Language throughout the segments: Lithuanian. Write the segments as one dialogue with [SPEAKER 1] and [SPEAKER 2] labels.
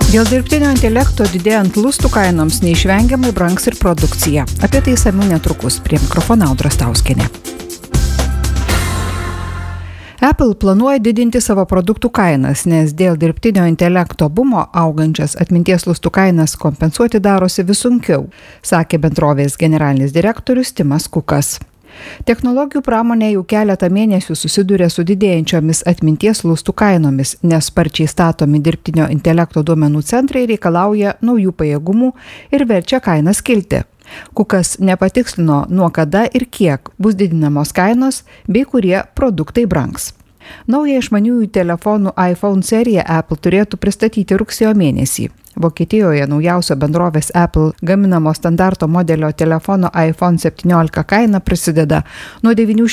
[SPEAKER 1] Dėl dirbtinio intelekto didėjant lustų kainoms neišvengiamai brangs ir produkcija. Apie tai išsamiau netrukus. Prie mikrofono Audra Stauskienė. Apple planuoja didinti savo produktų kainas, nes dėl dirbtinio intelekto bumo augančias atminties lustų kainas kompensuoti darosi vis sunkiau, sakė bendrovės generalinis direktorius Timas Kukas. Technologijų pramonė jau keletą mėnesių susiduria su didėjančiomis atminties lustų kainomis, nes sparčiai statomi dirbtinio intelekto duomenų centrai reikalauja naujų pajėgumų ir verčia kainas kilti. Kukas nepatikslino, nuo kada ir kiek bus didinamos kainos bei kurie produktai brangs. Naują išmaniųjų telefonų iPhone seriją Apple turėtų pristatyti rugsėjo mėnesį. Vokietijoje naujausio bendrovės Apple gaminamo standarto modelio telefono iPhone 17 kaina prasideda nuo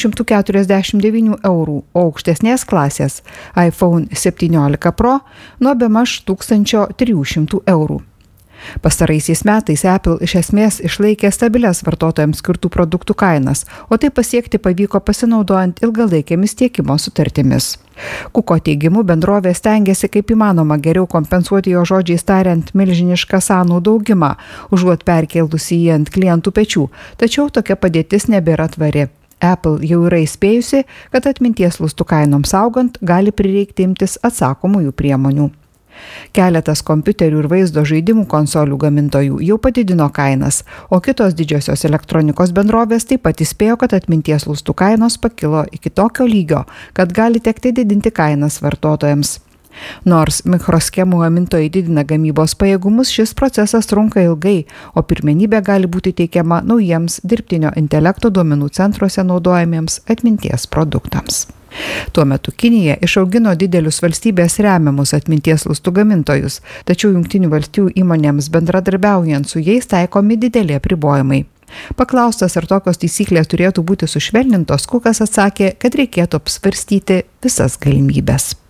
[SPEAKER 1] 949 €, o aukštesnės klasės iPhone 17 Pro nuo bemaž 1300 €. Pastaraisiais metais Apple iš esmės išlaikė stabilias vartotojams skirtų produktų kainas, o tai pasiekti pavyko pasinaudojant ilgalaikėmis tiekimo sutartimis. Kuko teigimu, bendrovė stengiasi kaip įmanoma geriau kompensuoti, jo žodžiais tariant, milžinišką sąnaudų augimą, užuot perkeldusi jį ant klientų pečių, tačiau tokia padėtis nebėra tvari. Apple jau yra įspėjusi, kad atminties lustų kainoms augant gali prireikti imtis atsakomųjų priemonių. Keletas kompiuterių ir vaizdo žaidimų konsolių gamintojų jau padidino kainas, o kitos didžiosios elektronikos bendrovės taip pat įspėjo, kad atminties lustų kainos pakilo iki tokio lygio, kad gali tekti didinti kainas vartotojams. Nors mikroschemų gamintojai didina gamybos pajėgumus, šis procesas trunka ilgai, o pirmenybė gali būti teikiama naujiems dirbtinio intelekto duomenų centruose naudojamiems atminties produktams. Tuo metu Kinija išaugino didelius valstybės remiamus atminties lustų gamintojus, tačiau Jungtinių valstijų įmonėms bendradarbiaujant su jais taikomi dideli apribojimai. Paklaustas, ar tokios taisyklės turėtų būti sušvelnintos, Kukas atsakė, kad reikėtų apsvarstyti visas galimybes.